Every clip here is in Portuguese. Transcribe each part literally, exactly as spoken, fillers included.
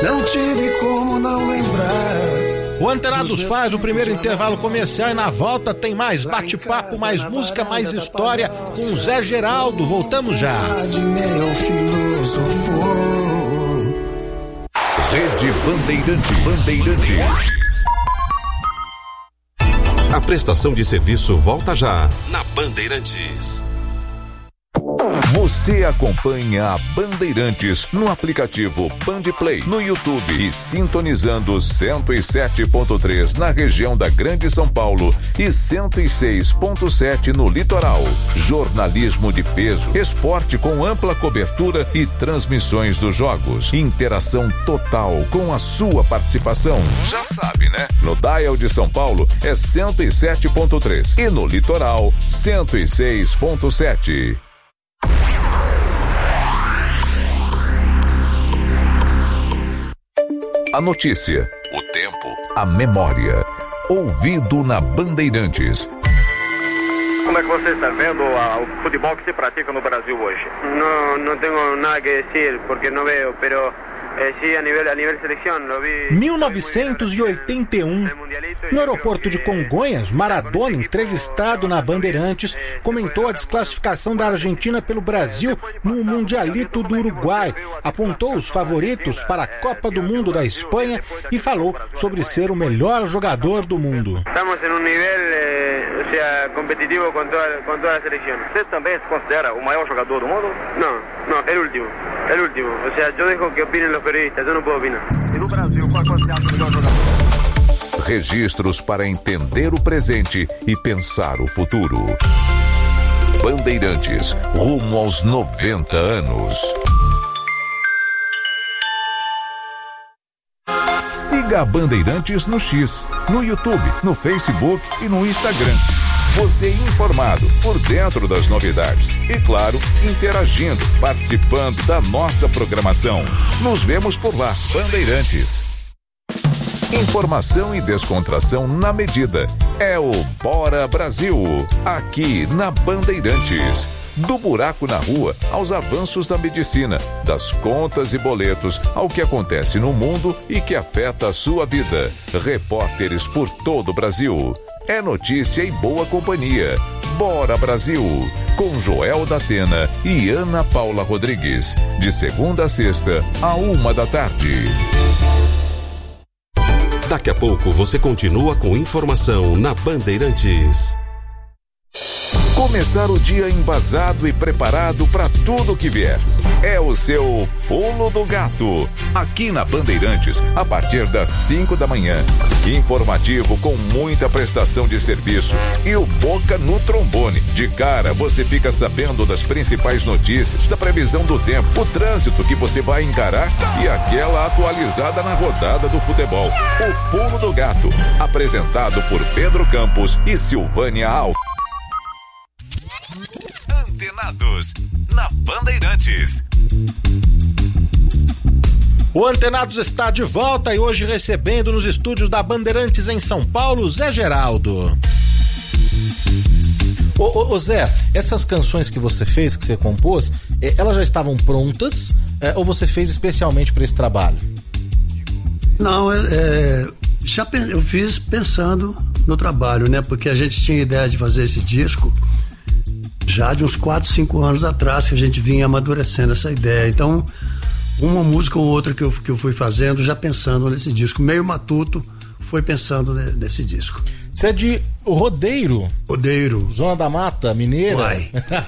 Não tive como não lembrar. O Antenados faz o primeiro intervalo comercial e na volta tem mais bate-papo, mais música, mais história com Zé Geraldo. Voltamos já. Rede Bandeirantes. Bandeirantes. A prestação de serviço volta já na Bandeirantes. Você acompanha a Bandeirantes no aplicativo Bandplay, no YouTube e sintonizando cento e sete ponto três na região da Grande São Paulo e cento e seis ponto sete no litoral. Jornalismo de peso, esporte com ampla cobertura e transmissões dos jogos. Interação total com a sua participação. Já sabe, né? No dial de São Paulo é cento e sete ponto três e no litoral cento e seis ponto sete. A notícia, o tempo, a memória. Ouvido na Bandeirantes. Como é que você está vendo a, o futebol que se pratica no Brasil hoje? Não, não tenho nada que dizer, porque não vejo, pero eh, sí, a nível, a nível seleção, lo vi. mil novecentos e oitenta e um, no aeroporto de Congonhas, Maradona, entrevistado na Bandeirantes, comentou a desclassificação da Argentina pelo Brasil no Mundialito do Uruguai, apontou os favoritos para a Copa do Mundo da Espanha e falou sobre ser o melhor jogador do mundo. Estamos em um nível eh, ou seja, competitivo com toda, com toda a seleção. Você também se considera o maior jogador do mundo? Não, não, é o último, é o último. Ou seja, eu deixo que opinem os periodistas, eu não posso opinar. E no Brasil, qual você acha o melhor jogador? Registros para entender o presente e pensar o futuro. Bandeirantes, rumo aos noventa anos. Siga a Bandeirantes no X, no YouTube, no Facebook e no Instagram. Você informado, por dentro das novidades e, claro, interagindo, participando da nossa programação. Nos vemos por lá, Bandeirantes. Informação e descontração na medida. É o Bora Brasil, aqui na Bandeirantes. Do buraco na rua aos avanços da medicina, das contas e boletos ao que acontece no mundo e que afeta a sua vida. Repórteres por todo o Brasil. É notícia e boa companhia. Bora Brasil, com Joel da Atena e Ana Paula Rodrigues. De segunda a sexta, a uma da tarde. Daqui a pouco você continua com informação na Bandeirantes. Começar o dia embasado e preparado para tudo que vier. É o seu Pulo do Gato, aqui na Bandeirantes, a partir das cinco da manhã. Informativo com muita prestação de serviço e o Boca no trombone. De cara, você fica sabendo das principais notícias, da previsão do tempo, o trânsito que você vai encarar e aquela atualizada na rodada do futebol. O Pulo do Gato, apresentado por Pedro Campos e Silvânia Alves. Antenados, na Bandeirantes. O Antenados está de volta e hoje recebendo nos estúdios da Bandeirantes em São Paulo, Zé Geraldo. Ô, ô, ô Zé, essas canções que você fez, que você compôs, elas já estavam prontas é, ou você fez especialmente para esse trabalho? Não, é, já eu fiz pensando no trabalho, né? Porque a gente tinha ideia de fazer esse disco já de uns quatro, cinco anos atrás, que a gente vinha amadurecendo essa ideia. Então, uma música ou outra que eu, que eu fui fazendo, já pensando nesse disco. Meio matuto, foi pensando nesse disco. Você é de Rodeiro? Rodeiro. Zona da Mata, Mineira? Uai.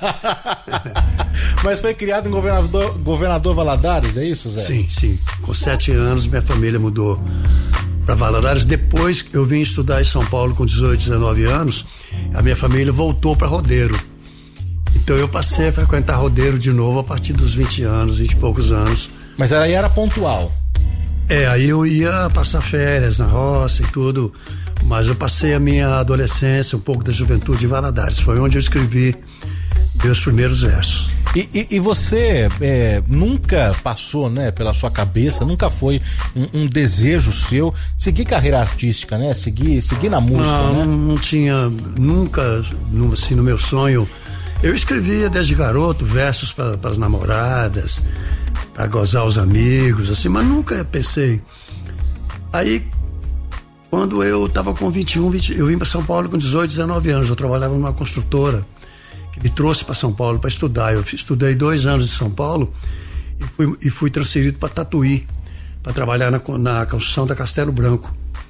Mas foi criado em Governador, Governador Valadares, é isso, Zé? Sim, sim. Com sete anos, minha família mudou para Valadares. Depois que eu vim estudar em São Paulo com dezoito, dezenove anos, a minha família voltou para Rodeiro. Então eu passei a frequentar Rodeiro de novo a partir dos vinte anos, vinte e poucos anos. Mas aí era pontual? É, aí eu ia passar férias na roça e tudo, mas eu passei a minha adolescência, um pouco da juventude em Valadares. Foi onde eu escrevi meus primeiros versos. E, e, e você é, nunca passou, né, pela sua cabeça, nunca foi um, um desejo seu seguir carreira artística, né? Seguir, seguir na música, não, né? Não, não tinha, nunca, assim, no meu sonho. Eu escrevia desde garoto versos para as namoradas, para gozar os amigos, assim, mas nunca pensei. Aí, quando eu estava com vinte e um, vinte, eu vim para São Paulo com dezoito, dezenove anos, eu trabalhava numa construtora que me trouxe para São Paulo para estudar. Eu estudei dois anos em São Paulo e fui, e fui transferido para Tatuí, para trabalhar na, na construção da Castelo Branco.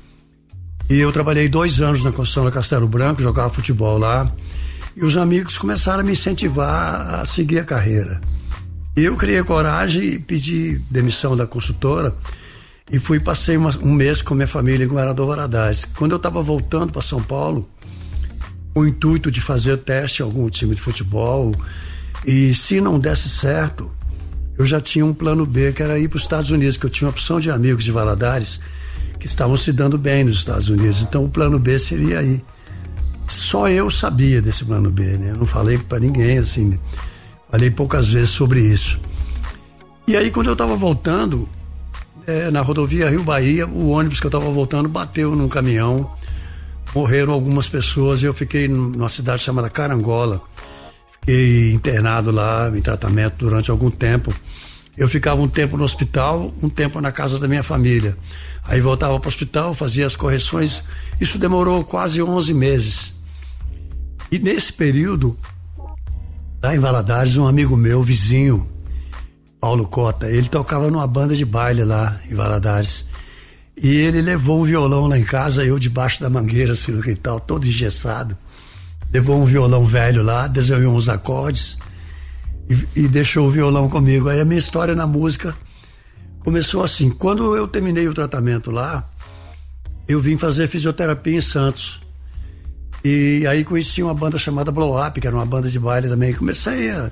E eu trabalhei dois anos na construção da Castelo Branco, jogava futebol lá, e os amigos começaram a me incentivar a seguir a carreira. E eu criei coragem e pedi demissão da construtora e fui, passei uma, um mês com minha família em Governador Valadares. Quando eu estava voltando para São Paulo, com o intuito de fazer teste em algum time de futebol, e se não desse certo, eu já tinha um plano B, que era ir para os Estados Unidos, que eu tinha uma opção de amigos de Valadares que estavam se dando bem nos Estados Unidos. Então o plano B seria ir. Só eu sabia desse plano B, né? Eu não falei para ninguém, assim, falei poucas vezes sobre isso. E aí, quando eu estava voltando, é, na rodovia Rio Bahia, o ônibus que eu estava voltando bateu num caminhão, morreram algumas pessoas e eu fiquei numa cidade chamada Carangola. Fiquei internado lá, em tratamento durante algum tempo. Eu ficava um tempo no hospital, um tempo na casa da minha família. Aí voltava para o hospital, fazia as correções. Isso demorou quase onze meses. E nesse período, lá em Valadares, um amigo meu, vizinho, Paulo Cota, ele tocava numa banda de baile lá em Valadares. E ele levou um violão lá em casa, eu debaixo da mangueira, assim, no quintal, todo engessado. Levou um violão velho lá, desenhou uns acordes e, e deixou o violão comigo. Aí a minha história na música começou assim. Quando eu terminei o tratamento lá, eu vim fazer fisioterapia em Santos. E aí conheci uma banda chamada Blow Up, que era uma banda de baile também. Comecei a...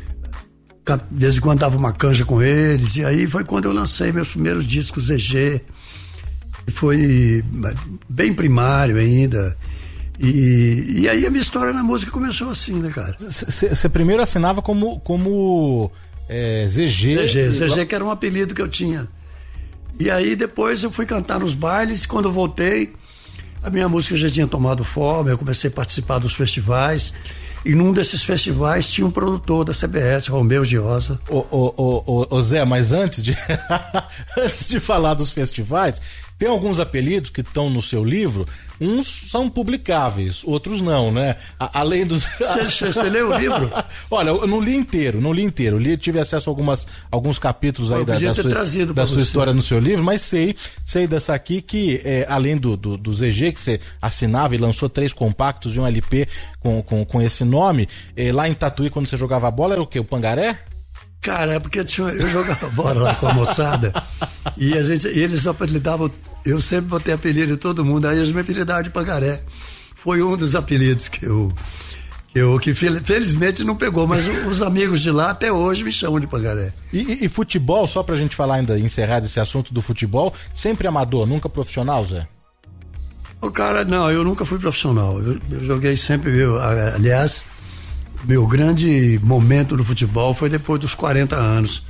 de vez em quando dava uma canja com eles. E aí foi quando eu lancei meus primeiros discos Z G. Foi bem primário ainda. E, e aí a minha história na música começou assim, né, cara? Você primeiro assinava como, como é, Z G. Z G, Z G que era um apelido que eu tinha. E aí depois eu fui cantar nos bailes. Quando eu voltei, a minha música já tinha tomado forma. Eu comecei a participar dos festivais. E num desses festivais tinha um produtor da C B S, Romeu Giosa. Ô, ô, ô, ô, Zé, mas antes de antes de falar dos festivais, tem alguns apelidos que estão no seu livro, uns são publicáveis, outros não, né? A, além dos... Você, você leu o livro? Olha, eu não li inteiro, não li inteiro. Li, tive acesso a algumas, alguns capítulos aí eu da, da sua, da sua história no seu livro, mas sei, sei dessa aqui que, é, além do, do, do Z G, que você assinava e lançou três compactos de um L P com, com, com esse nome, é, lá em Tatuí, quando você jogava bola, era o quê? O Pangaré? Cara, é porque tinha, eu jogava bola lá com a moçada e, a gente, e eles apelidavam. Eu sempre botei apelido de todo mundo, aí eles me apelidavam de Pangaré. Foi um dos apelidos que eu, que eu que felizmente não pegou, mas os amigos de lá até hoje me chamam de Pangaré. E, e, e futebol, só pra gente falar ainda, encerrar esse assunto do futebol, sempre amador, nunca profissional, Zé? O cara, não, eu nunca fui profissional. Eu, eu joguei sempre, eu, aliás, meu grande momento no futebol foi depois dos quarenta anos.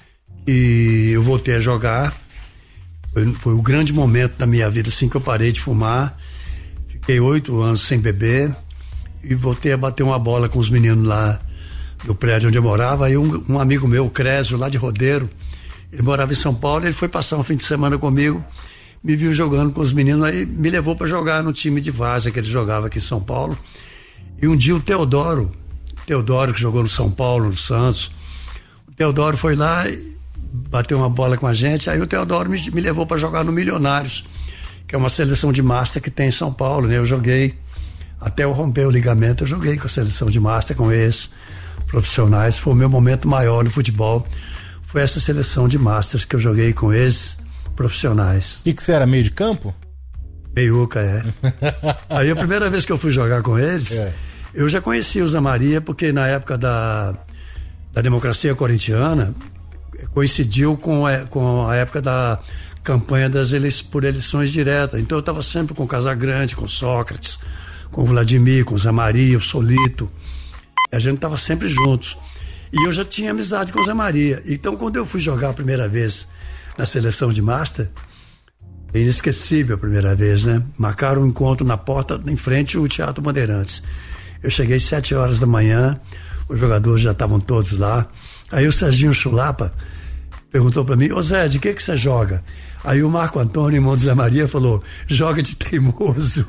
E eu voltei a jogar. Foi, foi o grande momento da minha vida, assim que eu parei de fumar. Fiquei oito anos sem beber e voltei a bater uma bola com os meninos lá no prédio onde eu morava. Aí um, um amigo meu, o Crésio, lá de Rodeiro, ele morava em São Paulo, ele foi passar um fim de semana comigo, me viu jogando com os meninos, aí me levou para jogar no time de várzea que ele jogava aqui em São Paulo. E um dia o Teodoro, Teodoro que jogou no São Paulo, no Santos, o Teodoro foi lá e bateu uma bola com a gente, aí o Teodoro me, me levou para jogar no Milionários, que é uma seleção de master que tem em São Paulo, né? Eu joguei, até eu romper o ligamento, eu joguei com a seleção de master, com esses profissionais. Foi o meu momento maior no futebol, foi essa seleção de masters que eu joguei com esses profissionais. E que você era meio de campo? Meiuca, é. Aí a primeira vez que eu fui jogar com eles, é. eu já conhecia o Zé Maria, porque na época da, da democracia corintiana, coincidiu com a, com a época da campanha das eleições, por eleições diretas. Então eu estava sempre com o Casagrande, com o Sócrates, com o Vladimir, com o Zé Maria, o Solito. A gente estava sempre juntos. E eu já tinha amizade com o Zé Maria. Então quando eu fui jogar a primeira vez na seleção de Master, é inesquecível a primeira vez, né? Marcaram um encontro na porta, em frente ao Teatro Bandeirantes. Eu cheguei às sete horas da manhã, os jogadores já estavam todos lá. Aí o Serginho Chulapa perguntou para mim, ô Zé, de que que você joga? Aí o Marco Antônio, irmão do Zé Maria, falou, joga de teimoso.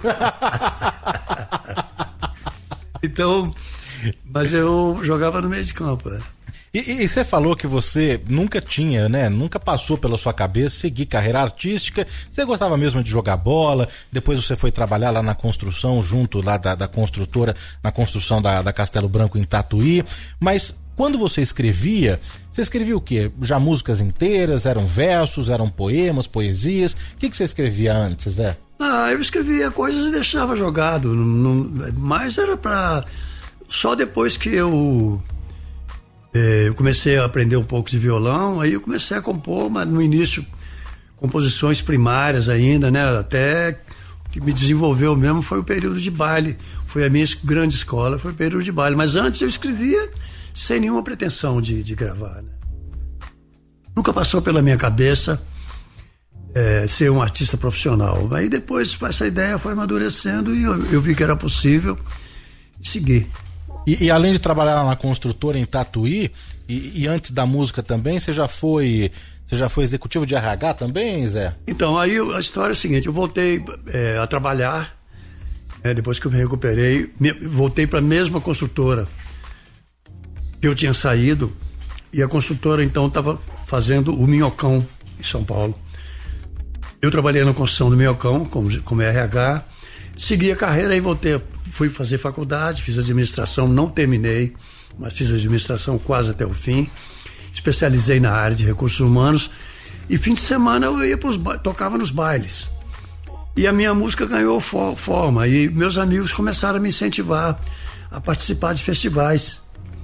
Então, mas eu jogava no meio de campo, né? E, e você falou que você nunca tinha, né? Nunca passou pela sua cabeça seguir carreira artística. Você gostava mesmo de jogar bola. Depois você foi trabalhar lá na construção, junto lá da, da construtora, na construção da, da Castelo Branco em Tatuí. Mas quando você escrevia, você escrevia o quê? Já músicas inteiras? Eram versos? Eram poemas, poesias? O que, que você escrevia antes, Zé? Ah, eu escrevia coisas e deixava jogado. Não, não, mas era pra... Só depois que eu... Eu comecei a aprender um pouco de violão, aí eu comecei a compor, mas no início composições primárias ainda, né? Até o que me desenvolveu mesmo foi o período de baile, foi a minha grande escola, foi o período de baile. Mas antes eu escrevia sem nenhuma pretensão de, de gravar, né? Nunca passou pela minha cabeça é, ser um artista profissional. Aí depois essa ideia foi amadurecendo e eu, eu vi que era possível e segui. E, e além de trabalhar na construtora em Tatuí, e, e antes da música também, você já foi você já foi executivo de R H também, Zé? Então, aí a história é a seguinte, eu voltei é, a trabalhar, é, depois que eu me recuperei, me, voltei para a mesma construtora que eu tinha saído, e a construtora então estava fazendo o Minhocão em São Paulo. Eu trabalhei na construção do Minhocão como, como R H, segui a carreira e voltei. Fui fazer faculdade, fiz administração, não terminei, mas fiz administração quase até o fim. Especializei na área de recursos humanos e fim de semana eu ia pros ba... tocava nos bailes. E a minha música ganhou for... forma e meus amigos começaram a me incentivar a participar de festivais.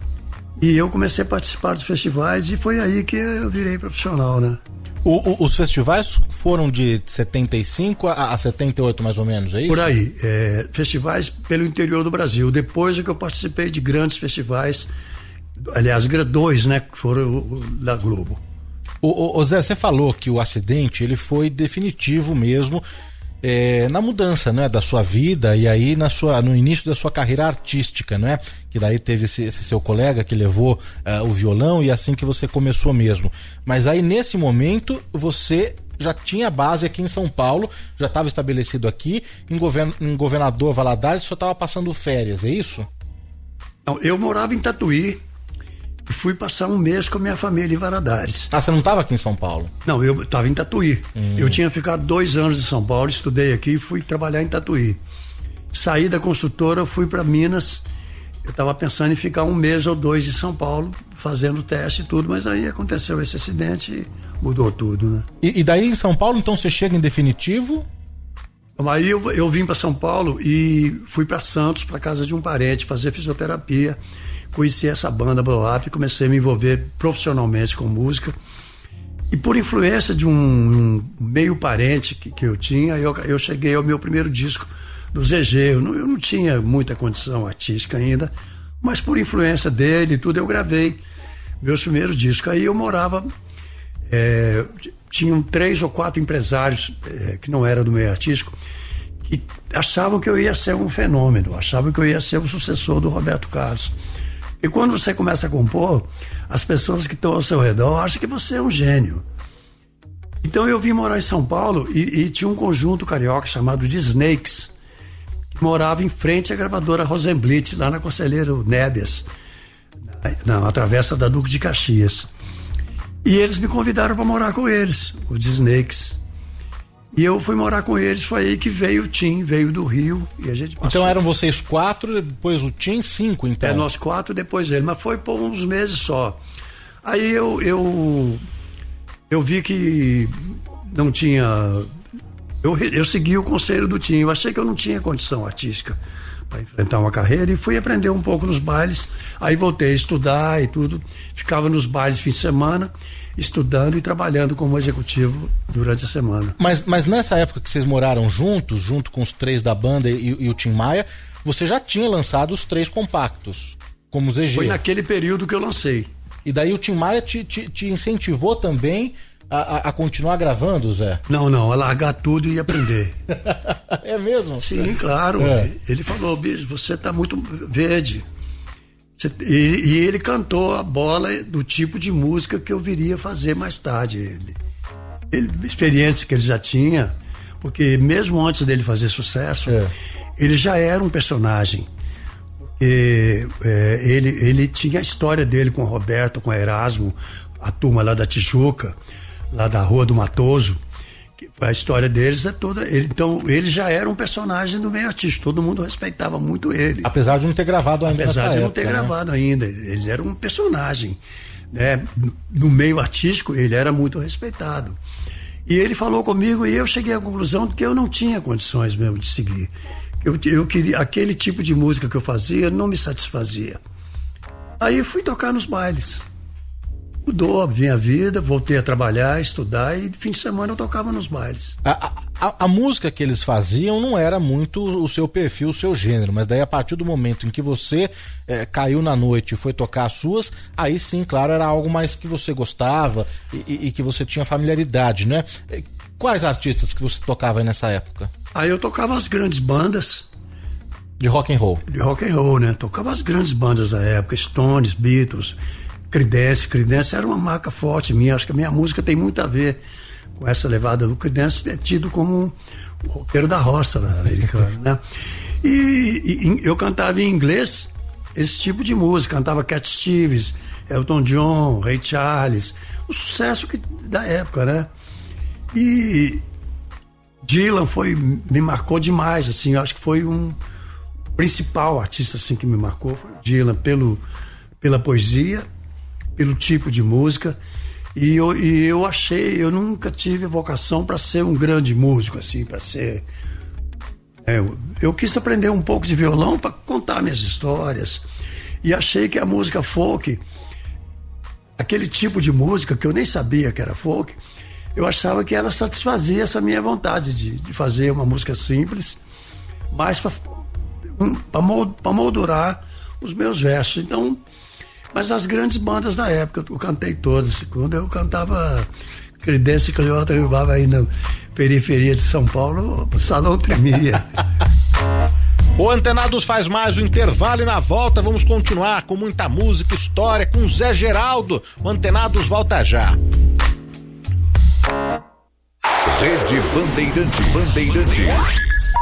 E eu comecei a participar dos festivais e foi aí que eu virei profissional, né? O, o, os festivais foram de setenta e cinco a, a setenta e oito, mais ou menos, é isso? Por aí. É, festivais pelo interior do Brasil. Depois é que eu participei de grandes festivais, aliás, dois, né, que foram o, da Globo. O, o, o Zé, você falou que o acidente ele foi definitivo mesmo é, na mudança, né, da sua vida e aí na sua, no início da sua carreira artística, né? Que daí teve esse, esse seu colega que levou uh, o violão e assim que você começou mesmo. Mas aí nesse momento você já tinha base aqui em São Paulo, já estava estabelecido aqui, em, govern, em Governador Valadares, só estava passando férias, é isso? Não, eu morava em Tatuí e fui passar um mês com a minha família em Valadares. Ah, você não estava aqui em São Paulo? Não, eu estava em Tatuí. Hum. Eu tinha ficado dois anos em São Paulo, estudei aqui e fui trabalhar em Tatuí. Saí da construtora, fui para Minas. Eu estava pensando em ficar um mês ou dois em São Paulo, fazendo teste e tudo, mas aí aconteceu esse acidente e mudou tudo, né? E, e daí em São Paulo, então, você chega em definitivo? Aí eu, eu vim para São Paulo e fui para Santos, para casa de um parente, fazer fisioterapia. Conheci essa banda Blow Up, comecei a me envolver profissionalmente com música. E por influência de um, um meio parente que, que eu tinha, eu, eu cheguei ao meu primeiro disco do Z G. Eu não, eu não tinha muita condição artística ainda, mas por influência dele e tudo, eu gravei meus primeiros discos. Aí eu morava, é, tinham três ou quatro empresários é, que não eram do meio artístico, que achavam que eu ia ser um fenômeno, achavam que eu ia ser o sucessor do Roberto Carlos. E quando você começa a compor, as pessoas que estão ao seu redor acham que você é um gênio. Então eu vim morar em São Paulo e, e tinha um conjunto carioca chamado de Snakes, que morava em frente à gravadora Rosenblit, lá na Conselheiro Nébias, na, na travessa da Duque de Caxias. E eles me convidaram para morar com eles, os Snakes. E eu fui morar com eles, foi aí que veio o Tim, veio do Rio e a gente passou. Então eram vocês quatro, depois o Tim, cinco, então? É, nós quatro, depois ele, mas foi por uns meses só. Aí eu, eu, eu vi que não tinha... Eu, eu segui o conselho do Tim, eu achei que eu não tinha condição artística para enfrentar uma carreira e fui aprender um pouco nos bailes, aí voltei a estudar e tudo, ficava nos bailes fim de semana, estudando e trabalhando como executivo durante a semana. Mas, mas nessa época que vocês moraram juntos, junto com os três da banda e, e o Tim Maia, você já tinha lançado os três compactos, como Z G. Foi naquele período que eu lancei. E daí o Tim Maia te, te, te incentivou também a, a, a continuar gravando, Zé? Não, não, a largar tudo e aprender. É mesmo? Sim, claro. É. Ele falou, bicho, você tá muito verde. E, e ele cantou a bola do tipo de música que eu viria fazer mais tarde. Ele, ele, experiência que ele já tinha, porque mesmo antes dele fazer sucesso, é. ele já era um personagem. Porque, é, ele, ele tinha a história dele com o Roberto, com o Erasmo, a turma lá da Tijuca, lá da Rua do Matoso. A história deles é toda. Ele, então, ele já era um personagem do meio artístico. Todo mundo respeitava muito ele. Apesar de não ter gravado ainda. Apesar de não época, ter né? gravado ainda. Ele era um personagem. Né? No meio artístico, ele era muito respeitado. E ele falou comigo e eu cheguei à conclusão de que eu não tinha condições mesmo de seguir. Eu, eu queria. Aquele tipo de música que eu fazia não me satisfazia. Aí eu fui tocar nos bailes. Mudou a minha vida, voltei a trabalhar, estudar e fim de semana eu tocava nos bailes. A, a, a música que eles faziam não era muito o seu perfil, o seu gênero, mas daí a partir do momento em que você é, caiu na noite e foi tocar as suas, aí sim, claro, era algo mais que você gostava e, e, e que você tinha familiaridade, né? Quais artistas que você tocava aí nessa época? Aí eu tocava as grandes bandas. De rock and roll? De rock and roll, né? Tocava as grandes bandas da época, Stones, Beatles... Creedence, Creedence era uma marca forte minha, acho que a minha música tem muito a ver com essa levada do Creedence, é tido como o roqueiro da roça, né, americano, né? E, e eu cantava em inglês esse tipo de música, cantava Cat Stevens, Elton John, Ray Charles, o sucesso que, da época, né? E Dylan foi, me marcou demais, assim, acho que foi um principal artista assim, que me marcou, foi Dylan, pelo, pela poesia, pelo tipo de música, e eu, e eu achei, eu nunca tive vocação para ser um grande músico, assim, para ser... É, eu, eu quis aprender um pouco de violão para contar minhas histórias, e achei que a música folk, aquele tipo de música que eu nem sabia que era folk, eu achava que ela satisfazia essa minha vontade de, de fazer uma música simples, mas para moldurar os meus versos. Então, mas as grandes bandas da época, eu cantei todas. Quando eu cantava Creedence Clearwater Revival aí na periferia de São Paulo, o salão tremia. O Antenados faz mais o intervalo e na volta vamos continuar com muita música, história, com Zé Geraldo. O Antenados volta já. Rede Bandeirantes. Bandeirantes.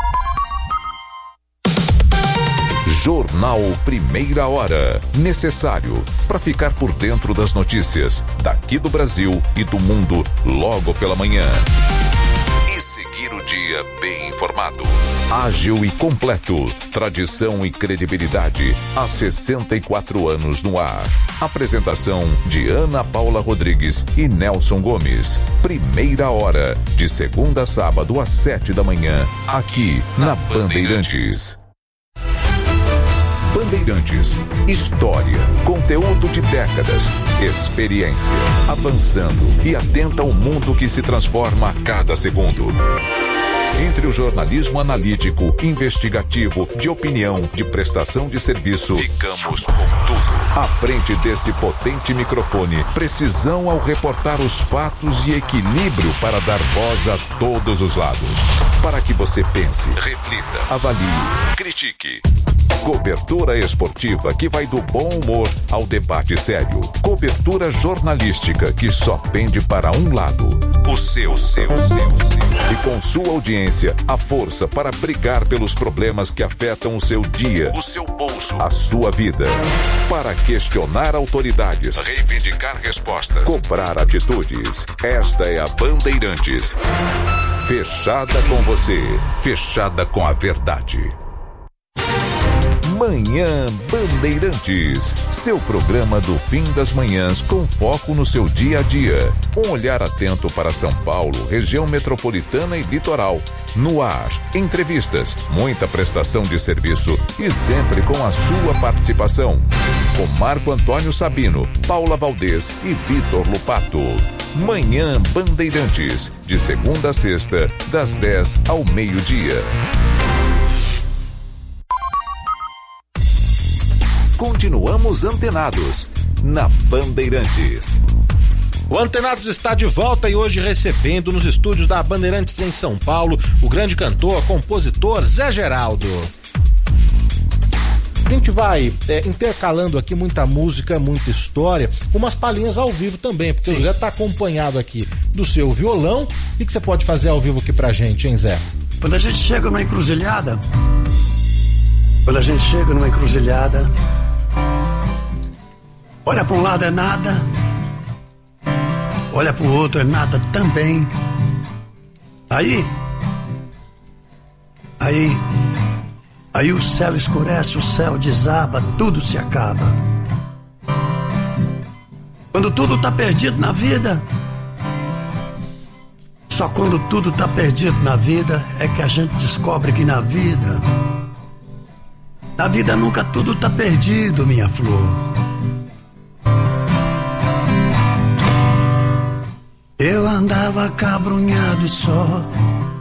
Jornal Primeira Hora. Necessário para ficar por dentro das notícias daqui do Brasil e do mundo logo pela manhã. E seguir o dia bem informado. Ágil e completo. Tradição e credibilidade. Há sessenta e quatro anos no ar. Apresentação de Ana Paula Rodrigues e Nelson Gomes. Primeira Hora. De segunda a sábado às sete da manhã. Aqui na Bandeirantes. Bandeirantes, história, conteúdo de décadas, experiência, avançando e atenta ao mundo que se transforma a cada segundo. Entre o jornalismo analítico, investigativo, de opinião, de prestação de serviço, ficamos com tudo. À frente desse potente microfone, precisão ao reportar os fatos e equilíbrio para dar voz a todos os lados. Para que você pense, reflita, avalie, critique. Cobertura esportiva que vai do bom humor ao debate sério. Cobertura jornalística que só pende para um lado. O seu, seu, seu, seu. E com sua audiência, a força para brigar pelos problemas que afetam o seu dia, o seu bolso, a sua vida. Para questionar autoridades, reivindicar respostas, cobrar atitudes. Esta é a Bandeirantes. Fechada com você, fechada com a verdade. Manhã Bandeirantes, seu programa do fim das manhãs com foco no seu dia a dia. Um olhar atento para São Paulo, região metropolitana e litoral. No ar, entrevistas, muita prestação de serviço e sempre com a sua participação. Com Marco Antônio Sabino, Paula Valdez e Vitor Lupato. Manhã Bandeirantes, de segunda a sexta, das dez ao meio-dia. Continuamos antenados na Bandeirantes. O Antenados está de volta e hoje recebendo nos estúdios da Bandeirantes em São Paulo o grande cantor, compositor Zé Geraldo. A gente vai é, intercalando aqui muita música, muita história, umas palhinhas ao vivo também, porque Sim. o Zé tá acompanhado aqui do seu violão. O que você pode fazer ao vivo aqui pra gente, hein, Zé? Quando a gente chega numa encruzilhada, quando a gente chega numa encruzilhada, olha para um lado é nada, olha para o outro é nada também. Aí, aí, aí o céu escurece, o céu desaba, tudo se acaba. Quando tudo tá perdido na vida, só quando tudo tá perdido na vida é que a gente descobre que na vida, na vida nunca tudo tá perdido, minha flor. Eu andava cabrunhado e só,